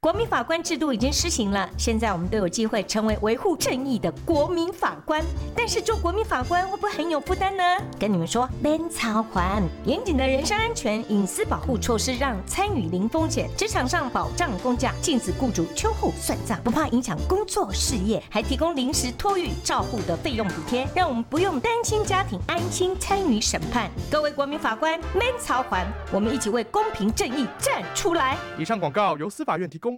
国民法官制度已经施行了，现在我们都有机会成为维护正义的国民法官。但是做国民法官会不会很有负担呢？跟你们说，免操还。严谨的人身安全、隐私保护措施让参与零风险，职场上保障公假，禁止雇主秋后算账，不怕影响工作事业，还提供临时托育照护的费用补贴，让我们不用担心家庭，安心参与审判。各位国民法官，免操还，我们一起为公平正义站出来。 以上广告由司法院提供。